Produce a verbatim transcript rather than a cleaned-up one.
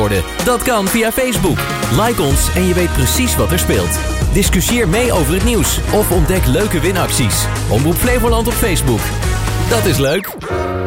worden. Dat kan via Facebook. Like ons en je weet precies wat er speelt. Discussieer mee over het nieuws of ontdek leuke winacties. Omroep Flevoland op Facebook. Dat is leuk.